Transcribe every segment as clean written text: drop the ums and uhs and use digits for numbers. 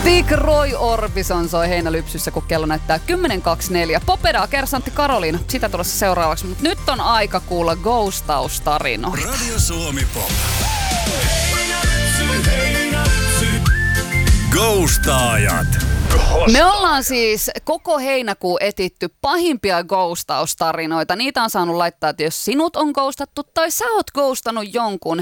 Big Roy Orbison soi Heinälypsyssä, kun kello näyttää 10.24. Popeda, kersantti Karoliina, sitä tulossa seuraavaksi. Mutta nyt on aika kuulla ghostaustarinoita. Radio Suomi Pop. Ghostaajat. Me ollaan siis koko heinäkuu etitty pahimpia ghostaustarinoita. Niitä on saanut laittaa, että jos sinut on ghostattu tai sä oot ghostannut jonkun.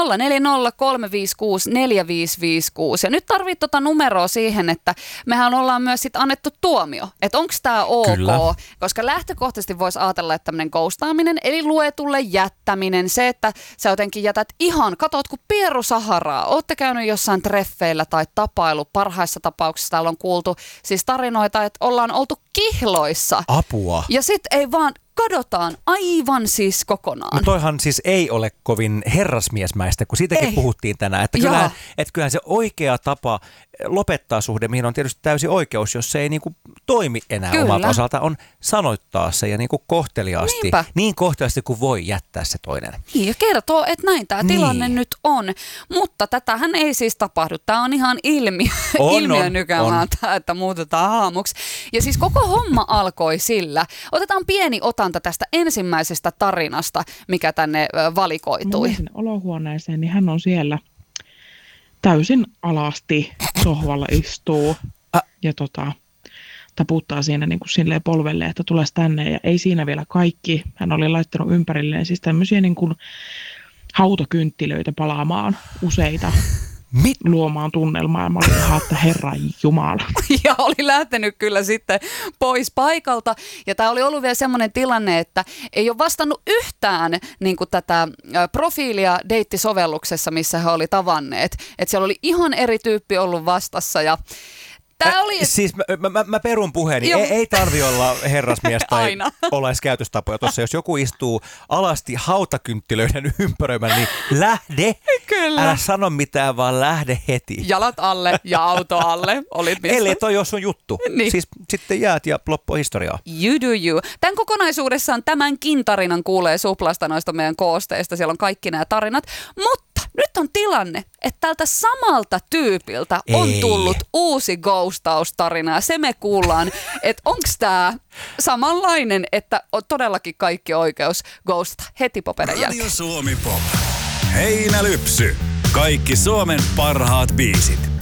0403564556. Ja nyt tarvii numeroa siihen, että mehän ollaan myös sit annettu tuomio. Että onko tää ok? Kyllä. Koska lähtökohtaisesti voisi ajatella, että tämmöinen ghostaaminen, eli luetulle jättäminen, se, että sä jotenkin jätät ihan, katot kuin Pieru Saharaa. Ootte käynyt jossain treffeillä tai tapailu. Parhaissa tapauksissa täällä on kuultu siis tarinoita, että ollaan oltu kihloissa. Apua. Ja sit ei vaan kadotaan aivan siis kokonaan. No toihan siis ei ole kovin herrasmiesmäistä, kun siitäkin Ei. puhuttiin tänään. Että kyllähän se oikea tapa lopettaa suhde, mihin on tietysti täysin oikeus, jos se ei niinku toimi enää Kyllä. omalta osalta, on sanoittaa se ja niinku kohteliaasti, Niinpä. niin kohteliaasti kuin voi jättää se toinen. Niin, ja kertoo, että näin tämä tilanne Niin. nyt on. Mutta tätähän ei siis tapahdu. Tämä on ihan ilmiö nykäämään, että muutetaan haamuksi. Ja siis koko homma alkoi sillä. Otetaan pieni otanta tästä ensimmäisestä tarinasta, mikä tänne valikoitui. Mä menin sinne olohuoneeseen, niin hän on siellä täysin alasti sohvalla istuu ja taputtaa siinä niin kuin silleen polvelle, että tulisi tänne. Ja ei siinä vielä kaikki. Hän oli laittanut ympärilleen siis tämmöisiä niin kuin hautakynttilöitä palaamaan useita. Luomaan tunnelmaa. Ja mä olin ihan, että Herran Jumala. Ja oli lähtenyt kyllä sitten pois paikalta. Ja tämä oli ollut vielä semmoinen tilanne, että ei ole vastannut yhtään niin kuin tätä profiilia deittisovelluksessa, missä he oli tavanneet. Että siellä oli ihan eri tyyppi ollut vastassa ja tää oli... Siis mä perun puheeni. Ei tarvi olla herrasmies tai olaiskäytöstapoja. Tuossa jos joku istuu alasti hautakynttilöiden ympäröimän, niin lähde. Kyllä. Älä sano mitään, vaan lähde heti. Jalat alle ja auto alle. Olit missä? Ellei toi ole sun juttu. Niin. Siis sitten jäät ja loppu historiaa. You do you. Tämän kokonaisuudessaan tämänkin tarinan kuulee Suplasta noista meidän koosteista. Siellä on kaikki nämä tarinat. Mutta nyt on tilanne, että tältä samalta tyypiltä on tullut uusi ghostaustarina. Ja se me kuullaan, että onko tämä samanlainen, että on todellakin kaikki oikeus ghostata heti Popedan jälkeen. Radio Suomi Pop. Heinälypsy. Kaikki Suomen parhaat biisit.